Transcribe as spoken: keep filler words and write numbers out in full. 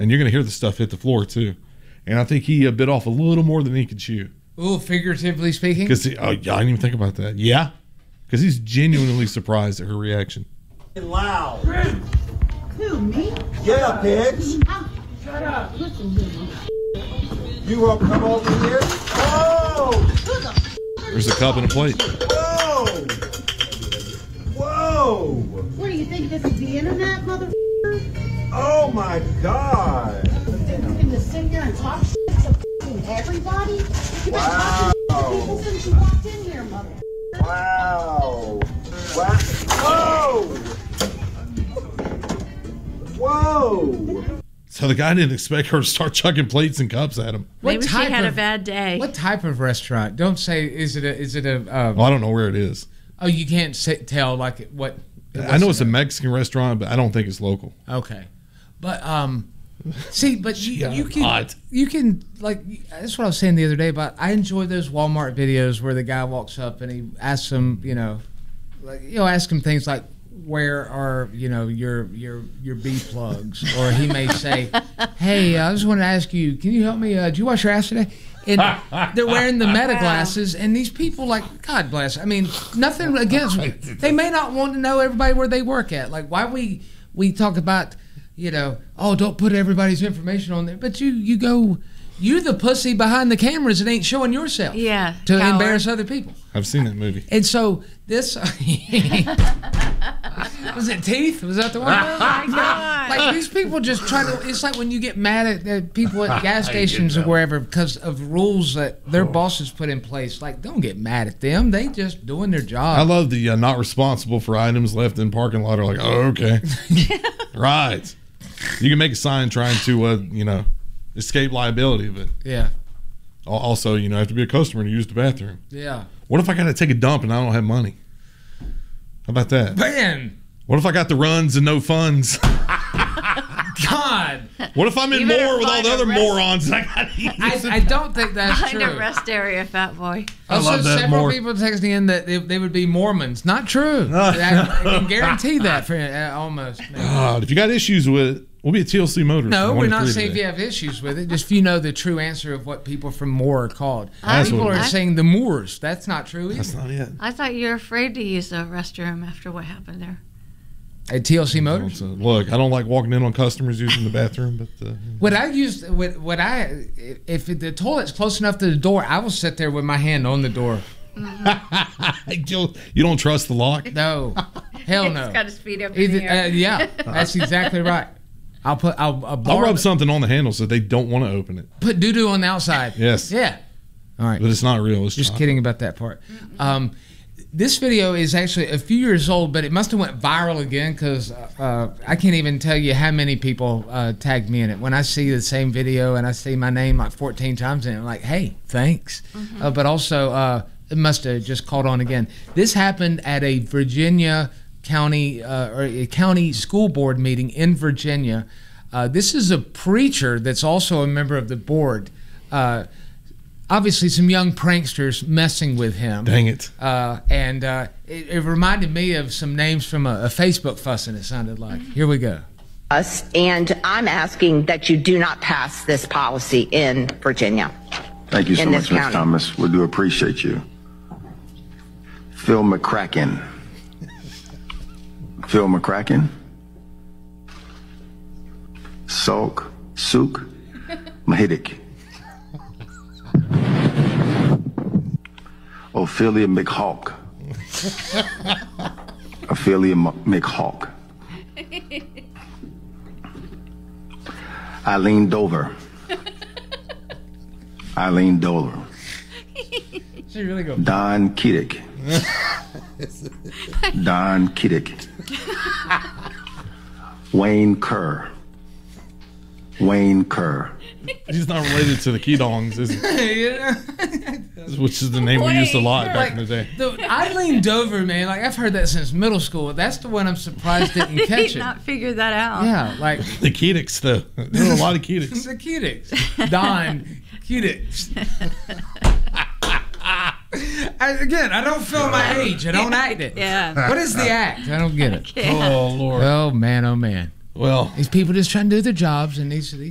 and you're gonna hear the stuff hit the floor too. And I think he uh, bit off a little more than he could chew. Oh, figuratively speaking. Because oh, yeah, I didn't even think about that. Yeah, because he's genuinely surprised at her reaction. Loud. Who, me? Yeah, pigs. Shut up. Listen to me. You will come over here. Oh! There's a cup and a plate. Whoa! Whoa! What do you think this is, the internet, mother? Oh my God! Think you can just sit here and talk shit to everybody? You've been Wow. talking to people since you walked in here, mother. Wow! Wow! Whoa! Whoa! So the guy didn't expect her to start chucking plates and cups at him. What Maybe she type had of- a bad day. What type of restaurant? Don't say. Is it a? Is it a? Uh, Well, I don't know where it is. oh, you can't say, tell like what. I know it's a Mexican restaurant, but I don't think it's local. Okay, but um, see, but you, Yeah, you can odd. you can like that's what I was saying the other day. But I enjoy those Walmart videos where the guy walks up and he asks them, you know, like you know, ask him things like, "Where are you know your your your bee plugs?" Or he may say, "Hey, I just wanted to ask you, can you help me? Uh, did you wash your ass today?" And they're wearing the meta glasses, and these people, like, God bless. I mean, nothing against. They may not want to know everybody where they work at. Like, why we we talk about, you know, oh, don't put everybody's information on there. But you you go, you're the pussy behind the cameras that ain't showing yourself. Yeah, To coward. embarrass other people. I've seen that movie. And so this was it Teeth? Was that the one? Oh my God. Like these people just try to. It's like when you get mad at uh, people at gas stations or wherever because of rules that their bosses put in place. Like, don't get mad at them. They just doing their job. I love the uh, not responsible for items left in parking lot. Are like, oh, okay, right. You can make a sign trying to, uh, you know, escape liability, but yeah, al- also, you know, have to be a customer to use the bathroom. yeah. What if I got to take a dump and I don't have money? How about that? Man, What if I got the runs and no funds? God, What if I'm in You better more with all find the a other rest- morons? And I got I, I don't think that's Find true. a rest area, fat boy. I Also, love that several more. people texting in that they, they would be Mormons. Not true. I, I can guarantee that for uh, almost. maybe. God, if you got issues with it, we'll be at T L C Motors. No, from we're one to not three saying if today. you have issues with it. Just if you know the true answer of what people from Moore are called. That's People what it are is. saying the Moors. That's not true either. That's not it. I thought you were afraid to use the restroom after what happened there. At T L C Motors. So, look, I don't like walking in on customers using the bathroom, but uh, What I used, what, what I, if the toilet's close enough to the door, I will sit there with my hand on the door. you you don't trust the lock. No, hell no. He's got his feet up in Either, the air. uh, yeah, that's exactly right. I'll put, I'll, I'll, I'll bar- rub something on the handle so they don't want to open it. put doo doo on the outside. Yes. Yeah. All right. But it's not real. It's Just chocolate. kidding about that part. Um, this video is actually a few years old, but it must have went viral again because uh, I can't even tell you how many people uh, tagged me in it. When I see the same video and I see my name like fourteen times in it, I'm like, hey, thanks. Uh, but also, uh, it must have just caught on again. This happened at a Virginia county uh, or a county school board meeting in Virginia. Uh, this is a preacher that's also a member of the board. Uh, Obviously, some young pranksters messing with him. Dang it. Uh, and uh, it, it reminded me of some names from a, a Facebook fussing, it sounded like. Here we go. Us, and I'm asking that you do not pass this policy in Virginia. Thank you so in much, this Miz county. Thomas. We do appreciate you. Phil McCracken. Phil McCracken. Salk. Sook. Mahidic. Ophelia McHawk. Ophelia M- McHawk. Eileen Dover. Eileen Dover. She really go. Don Kiddick. Don Kiddick. Wayne Kerr. Wayne Kerr. He's not related to the Keydongs, is he? Yeah. Which is the name we used a lot back in the day. The Eileen Dover, man, like I've heard that since middle school. That's the one I'm surprised didn't He catch did it. not figure that out. Yeah, like The Keydicks, though. There were a lot of Keydicks. the Keydicks. Don Keydicks. I, again, I don't feel my age. I don't act it. Yeah. What is the act? I don't get it. Yeah. Oh, Lord. Oh, man, oh, man. Well, These people just trying to do their jobs, and these, these